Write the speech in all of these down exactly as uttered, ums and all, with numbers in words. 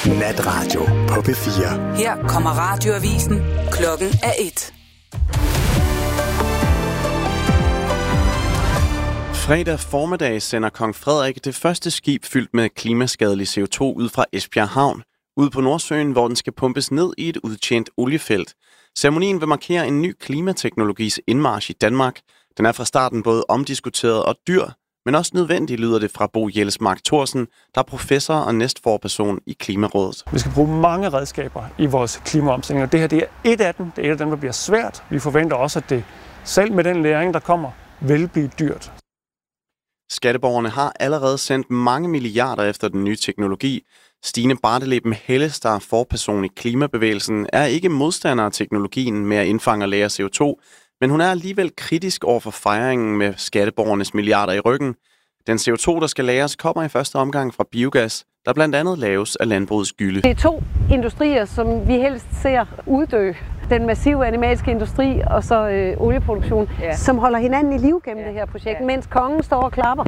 Natradio på P fire. Her kommer radioavisen. Klokken er et. Fredag formiddag sender kong Frederik det første skib fyldt med klimaskadelig C O to ud fra Esbjerg Havn, ud på Nordsøen, hvor den skal pumpes ned i et udtjent oliefelt. Ceremonien vil markere en ny klimateknologis indmarch i Danmark. Den er fra starten både omdiskuteret og dyr, men også nødvendig, lyder det fra Bo Jelsmark Thorsen, der er professor og næstforperson i Klimarådet. Vi skal bruge mange redskaber i vores klimaomstilling, og det her det er et af dem. Det er et af dem, der bliver svært. Vi forventer også, at det selv med den læring, der kommer, vil blive dyrt. Skatteborgerne har allerede sendt mange milliarder efter den nye teknologi. Stine Barteleben Helles, der er forperson i klimabevægelsen, er ikke modstander af teknologien med at indfange og lagre C O to, men hun er alligevel kritisk over for fejringen med skatteborgernes milliarder i ryggen. Den C O to, der skal lagres, kommer i første omgang fra biogas, der blandt andet laves af landbrugets gylde. Det er to industrier, som vi helst ser uddø. Den massive animalske industri og så øh, olieproduktion, ja. Som holder hinanden i live gennem ja. Det her projekt, ja. Mens kongen står og klapper.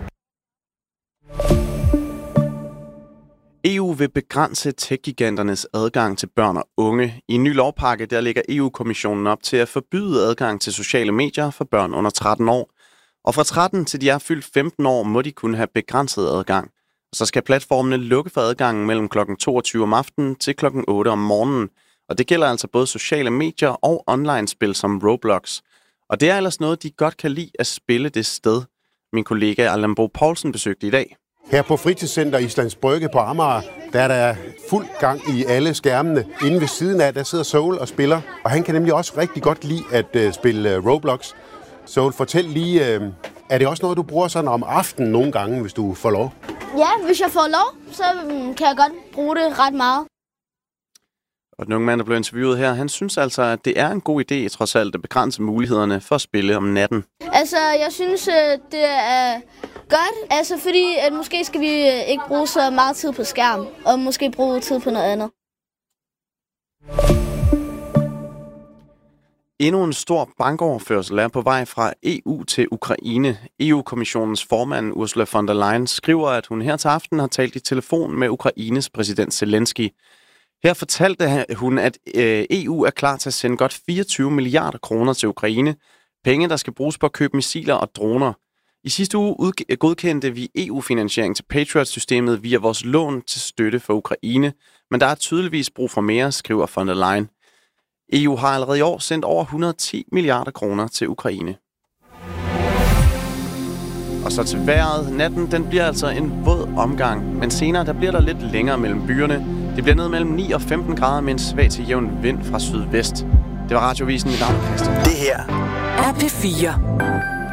E U vil begrænse tech-giganternes adgang til børn og unge. I en ny lovpakke der lægger E U-kommissionen op til at forbyde adgang til sociale medier for børn under tretten år. Og fra tretten til de er fyldt femten år, må de kunne have begrænset adgang. Og så skal platformene lukke for adgangen mellem klokken toogtyve om aftenen til klokken otte om morgenen. Og det gælder altså både sociale medier og online-spil som Roblox. Og det er ellers noget, de godt kan lide at spille det sted. Min kollega Allan Bo Poulsen besøgte i dag. Her på Fritidscenter Islands Brygge på Amager, der er der fuld gang i alle skærmene. Inde ved siden af, der sidder Soul og spiller. Og han kan nemlig også rigtig godt lide at uh, spille uh, Roblox. Soul, fortæl lige, uh, er det også noget, du bruger sådan om aftenen nogle gange, hvis du får lov? Ja, hvis jeg får lov, så um, kan jeg godt bruge det ret meget. Og den unge mand, der blev interviewet her, han synes altså, at det er en god idé, trods alt, at begrænse mulighederne for at spille om natten. Altså, jeg synes, det er godt, altså fordi, at måske skal vi ikke bruge så meget tid på skærm, og måske bruge tid på noget andet. Endnu en stor bankoverførsel er på vej fra E U til Ukraine. E U-kommissionens formand Ursula von der Leyen skriver, at hun her til aften har talt i telefon med Ukraines præsident Zelensky. Her fortalte hun, at E U er klar til at sende godt fireogtyve milliarder kroner til Ukraine. Penge, der skal bruges på at købe missiler og droner. I sidste uge godkendte vi E U-finansiering til Patriot-systemet via vores lån til støtte for Ukraine. Men der er tydeligvis brug for mere, skriver von der Leyen. E U har allerede i år sendt over et hundrede og ti milliarder kroner til Ukraine. Og så til vejret. Natten den bliver altså en våd omgang, men senere der bliver der lidt længere mellem byerne. Det bliver ned mellem ni og femten grader med en svag til jævn vind fra sydvest. Det var Radiovisen i dag, Christian. Det her er P fire.